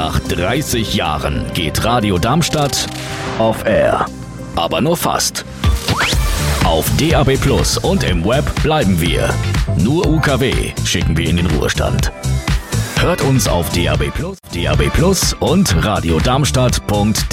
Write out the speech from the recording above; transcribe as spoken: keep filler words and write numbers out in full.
Nach dreißig Jahren geht Radio Darmstadt off air. Aber nur fast. Auf D A B Plus und im Web bleiben wir. Nur U K W schicken wir in den Ruhestand. Hört uns auf D A B Plus, D A B Plus und radiodarmstadt punkt de.